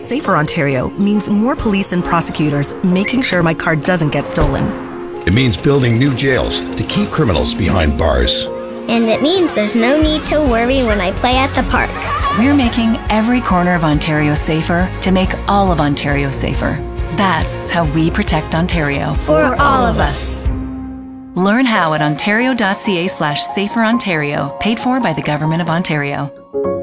safer Ontario means more police and prosecutors making sure my car doesn't get stolen. It means building new jails to keep criminals behind bars. And it means there's no need to worry when I play at the park. We're making every corner of Ontario safer to make all of Ontario safer. That's how we protect Ontario. For all of us. Learn how at ontario.ca/saferontario, paid for by the Government of Ontario.